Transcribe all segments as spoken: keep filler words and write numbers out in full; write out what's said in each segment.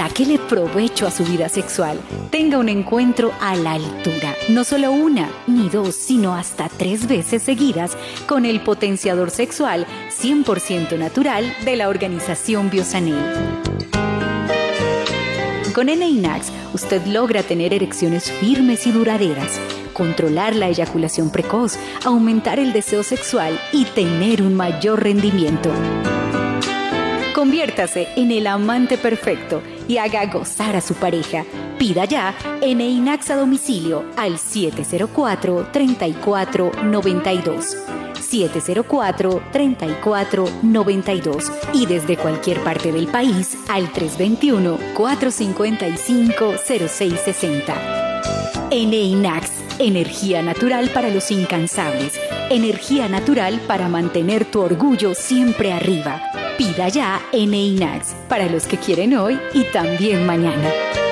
Sáquele provecho a su vida sexual. Tenga un encuentro a la altura. No solo una, ni dos, sino hasta tres veces seguidas con el potenciador sexual cien por ciento natural de la organización Biosanel. Con Eneinax, usted logra tener erecciones firmes y duraderas, controlar la eyaculación precoz, aumentar el deseo sexual y tener un mayor rendimiento. Conviértase en el amante perfecto y haga gozar a su pareja. Pida ya Eneinax a domicilio al siete cero cuatro, tres cuatro nueve dos. siete cero cuatro, tres cuatro nueve dos y desde cualquier parte del país al tres dos uno, cuatro cinco cinco, cero seis seis cero. Eneinax, energía natural para los incansables, energía natural para mantener tu orgullo siempre arriba. Pida ya Eneinax para los que quieren hoy y también mañana.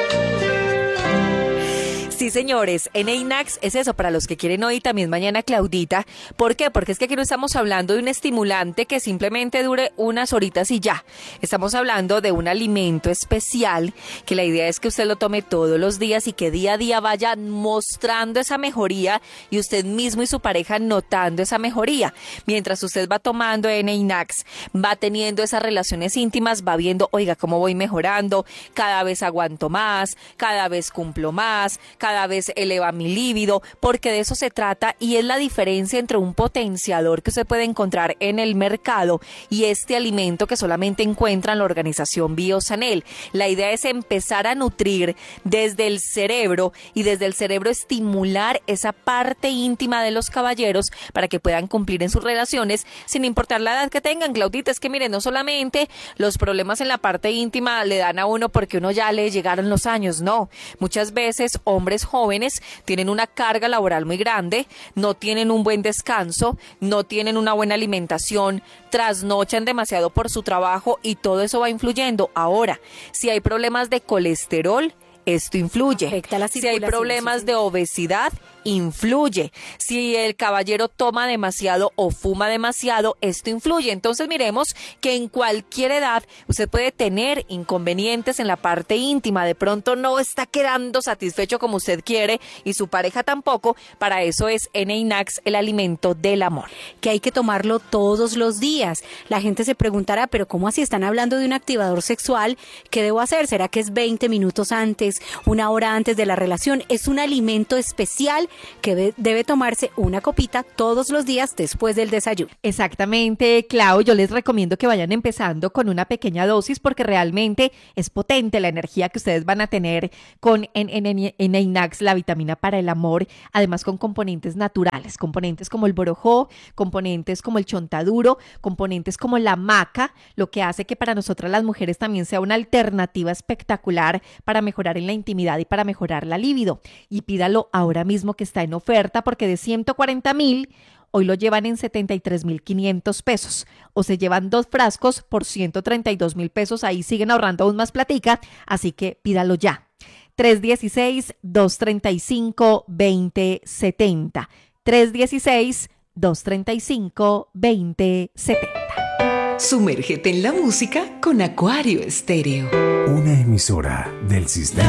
Sí, señores, Eneinax es eso para los que quieren hoy y también mañana, Claudita. ¿Por qué? Porque es que aquí no estamos hablando de un estimulante que simplemente dure unas horitas y ya. Estamos hablando de un alimento especial que la idea es que usted lo tome todos los días y que día a día vaya mostrando esa mejoría y usted mismo y su pareja notando esa mejoría. Mientras usted va tomando Eneinax, va teniendo esas relaciones íntimas, va viendo, oiga, cómo voy mejorando, cada vez aguanto más, cada vez cumplo más, cada cada vez eleva mi líbido, porque de eso se trata y es la diferencia entre un potenciador que usted puede encontrar en el mercado y este alimento que solamente encuentra en la organización Biosanel. La idea es empezar a nutrir desde el cerebro y desde el cerebro estimular esa parte íntima de los caballeros para que puedan cumplir en sus relaciones sin importar la edad que tengan. Claudita, es que mire, no solamente los problemas en la parte íntima le dan a uno porque uno ya le llegaron los años, no. Muchas veces hombres jóvenes tienen una carga laboral muy grande, no tienen un buen descanso, no tienen una buena alimentación, trasnochan demasiado por su trabajo y todo eso va influyendo. Ahora, si hay problemas de colesterol, esto influye. Afecta la si hay circulación, problemas sí, sí. de obesidad, influye. Si el caballero toma demasiado o fuma demasiado, esto influye. Entonces miremos que en cualquier edad usted puede tener inconvenientes en la parte íntima. De pronto no está quedando satisfecho como usted quiere y su pareja tampoco. Para eso es Eneinax, el alimento del amor. Que hay que tomarlo todos los días. La gente se preguntará, pero ¿cómo así están hablando de un activador sexual? ¿Qué debo hacer? ¿Será que es veinte minutos antes, una hora antes de la relación? Es un alimento especial que de- debe tomarse una copita todos los días después del desayuno. Exactamente, Clau, yo les recomiendo que vayan empezando con una pequeña dosis porque realmente es potente la energía que ustedes van a tener con en, en, en, Eneinax, la vitamina para el amor, además con componentes naturales, componentes como el borojó, componentes como el chontaduro, componentes como la maca, lo que hace que para nosotras las mujeres también sea una alternativa espectacular para mejorar en la intimidad y para mejorar la libido. Y pídalo ahora mismo que está en oferta porque de ciento cuarenta mil hoy lo llevan en setenta y tres mil quinientos pesos o se llevan dos frascos por ciento treinta y dos mil pesos. Ahí siguen ahorrando aún más platica, así que pídalo ya. tres uno seis, dos tres cinco, dos cero siete cero. tres uno seis, dos tres cinco, dos cero siete cero. Sumérgete en la música con Acuario Estéreo. Una emisora del sistema